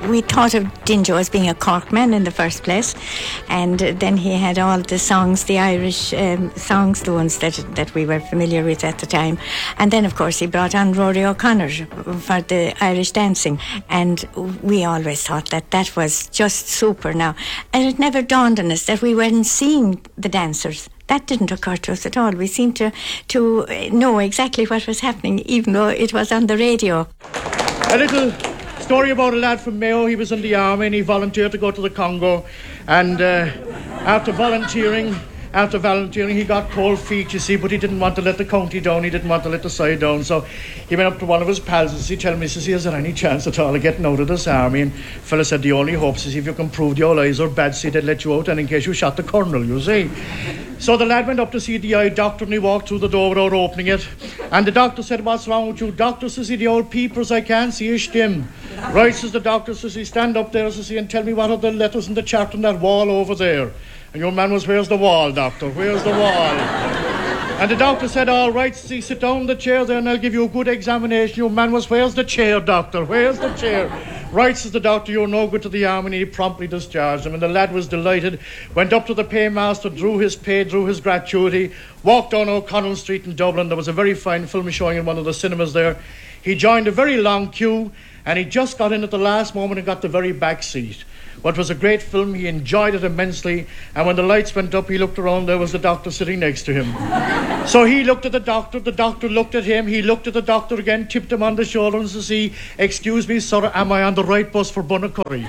we thought of Dinjo as being a Cork man in the first place, and then he had all the songs, the Irish songs, the ones that we were familiar with at the time. And then, of course, he brought on Rory O'Connor for the Irish dancing, and we always thought that was just super now. And it never dawned on us that we weren't seeing the dancers. That didn't occur to us at all. We seemed to know exactly what was happening, even though it was on the radio. A little story about a lad from Mayo. He was in the army and he volunteered to go to the Congo. And after volunteering, he got cold feet, you see, but he didn't want to let the county down. He didn't want to let the side down. So he went up to one of his pals and he told me, he says, is there any chance at all of getting out of this army? And the fella said, the only hope is if you can prove your eyes are bad, see, they'd let you out, and in case you shot the colonel, you see. So the lad went up to see the eye doctor and he walked through the door without opening it. And the doctor said, what's wrong with you? Doctor, says he, the old peepers I can't see a stim. Right, says the doctor, says he, stand up there, says he, and tell me what are the letters in the chart on that wall over there. And your man was, where's the wall, doctor? Where's the wall? And the doctor said, all right, see, sit down in the chair there and I'll give you a good examination. Your man was, where's the chair, doctor? Where's the chair? Right, says the doctor, you're no good to the army, and he promptly discharged him. And the lad was delighted, went up to the paymaster, drew his pay, drew his gratuity, walked down O'Connell Street in Dublin. There was a very fine film showing in one of the cinemas there. He joined a very long queue, and he just got in at the last moment and got the very back seat. But it was a great film. He enjoyed it immensely. And when the lights went up, he looked around. There was the doctor sitting next to him. So he looked at the doctor looked at him. He looked at the doctor again, tipped him on the shoulder and says, excuse me, sir, am I on the right bus for Bunnacurry?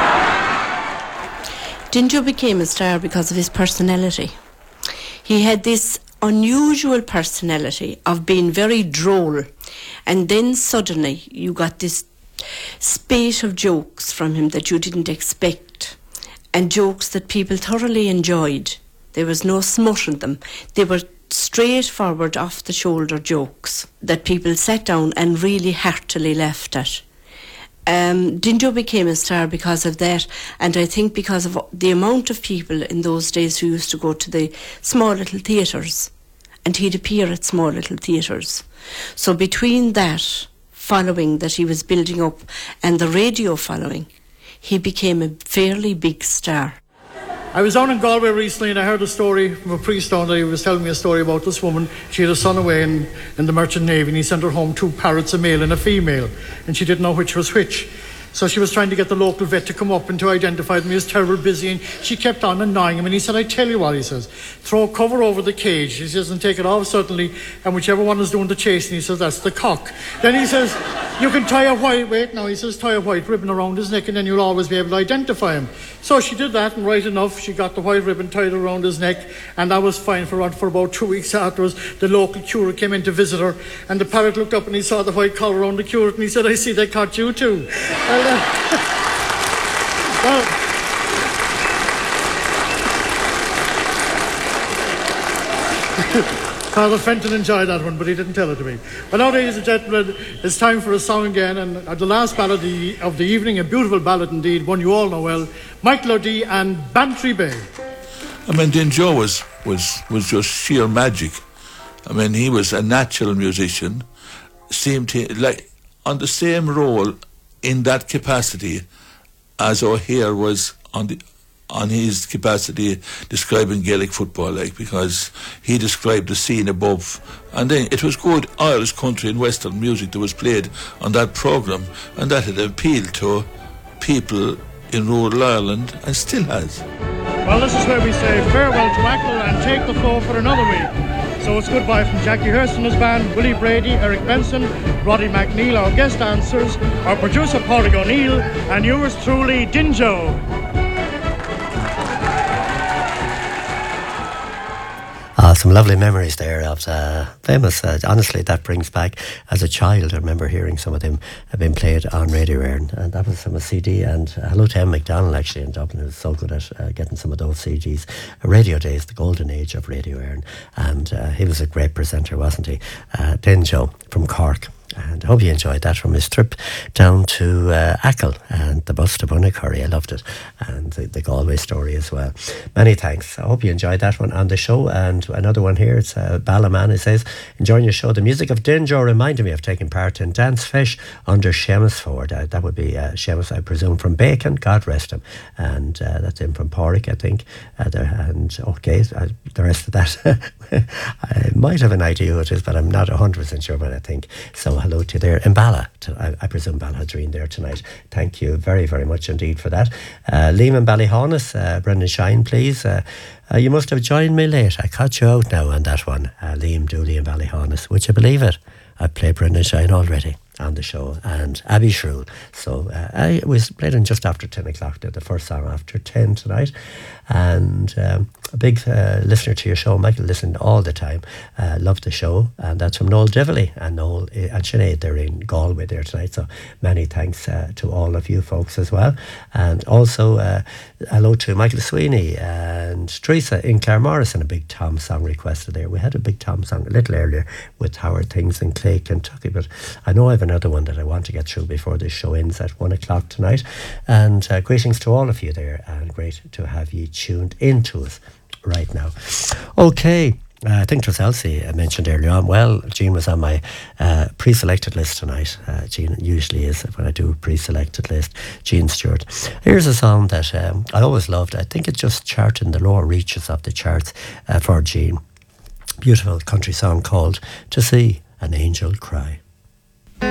Dinjo became a star because of his personality. He had this unusual personality of being very droll. And then suddenly you got this spate of jokes from him that you didn't expect, and jokes that people thoroughly enjoyed. There was no smut in them. They were straightforward, off-the-shoulder jokes that people sat down and really heartily laughed at. Dinjo became a star because of that, and I think because of the amount of people in those days who used to go to the small little theatres, and he'd appear at small little theatres. So between that following that he was building up and the radio following, he became a fairly big star. I was down in Galway recently and I heard a story from a priest down there. He was telling me a story about this woman. She had a son away in the Merchant Navy, and he sent her home 2 parrots, a male and a female, and she didn't know which was which. So she was trying to get the local vet to come up and to identify them. He was terribly busy, and she kept on annoying him. And he said, I tell you what, he says, throw a cover over the cage. He says, and take it off suddenly, and whichever one is doing the chasing, he says, that's the cock. Then he says, you can tie a white ribbon around his neck, and then you'll always be able to identify him. So she did that, and right enough, she got the white ribbon tied around his neck, and that was fine for about 2 weeks afterwards. The local curate came in to visit her, and the parrot looked up and he saw the white collar around the curate, and he said, I see they caught you too. Well, Father Fenton enjoyed that one, but he didn't tell it to me. Well, now, ladies and gentlemen, it's time for a song again, and the last ballad of the evening, a beautiful ballad indeed, one you all know well, Michael O'Dea and Bantry Bay. I mean, Dinjo was just sheer magic. I mean, he was a natural musician, seemed to, like, on the same role in that capacity as O'Hare was on his capacity describing Gaelic football, like, because he described the scene above, and then it was good Irish country and Western music that was played on that programme, and that had appealed to people in rural Ireland and still has. Well, this is where we say farewell to Ackle and take the floor for another week. So it's goodbye from Jackie Hurst and his band, Willie Brady, Eric Benson, Roddy McNeil, our guest dancers, our producer Padraig O'Neill, and yours truly, Dinjo. Some lovely memories there of famous. Honestly, that brings back, as a child, I remember hearing some of them have been played on Radio Éireann, and that was from a CD. And hello to Em McDonald, actually, in Dublin, who was so good at getting some of those CDs. Radio days, the golden age of Radio Éireann, and he was a great presenter, wasn't he? Dinjo from Cork. And I hope you enjoyed that from his trip down to Achill and the bus to Bunnicurry. I loved it. And the Galway story as well. Many thanks. I hope you enjoyed that one on the show. And another one here, it's Ballaman. It says, enjoying your show. The music of Dinjo reminded me of taking part in Dance Fish under Seamus Ford. That would be Seamus, I presume, from Bacon. God rest him. And that's him from Porrick, I think. The rest of that, I might have an idea who it is, but I'm not 100% sure, but I think so. Hello to you there in Bala. I presume Ballahadreen there tonight. Thank you very, very much indeed for that. Liam and Ballyhaunis, Brendan Shine, please. You must have joined me late. I caught you out now on that one. Liam Dooley and Ballyhaunis. Would you believe it? I've played Brendan Shine already on the show, and Abby Shrew. So I was played in just after 10 o'clock, the first song after 10 tonight. And a big listener to your show, Michael, listened all the time. Loved the show. And that's from Noel Dively and Noel and Sinead. They're in Galway there tonight. So many thanks to all of you folks as well. And also hello to Michael Sweeney and Teresa in Claremorris, and a big Tom song requested there. We had a big Tom song a little earlier with Howard Things in Clay, Kentucky, but I know I have another one that I want to get through before this show ends at 1 o'clock tonight. And greetings to all of you there, and great to have you tuned into us right now. Okay. I think it was Elsie I mentioned earlier on. Well, Jean was on my pre-selected list tonight. Jean usually is when I do a pre-selected list. Jean Stewart. Here's a song that I always loved. I think it just charted in the lower reaches of the charts for Jean. Beautiful country song called To See an Angel Cry.